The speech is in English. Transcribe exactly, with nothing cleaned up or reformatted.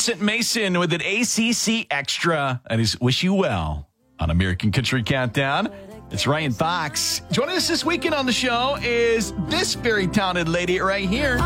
Vincent Mason with an A C C Extra. That is Wish You Well on American Country Countdown. It's Ryan Fox. Joining us this weekend on the show is this very talented lady right here.